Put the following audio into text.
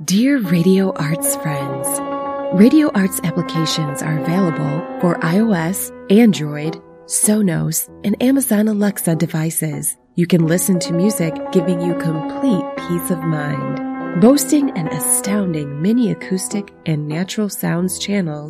Dear Radio Arts friends, Radio Arts applications are available for iOS, Android, Sonos, and Amazon Alexa devices. You can listen to music giving you complete peace of mind. Boasting an astounding mini acoustic and natural sounds channels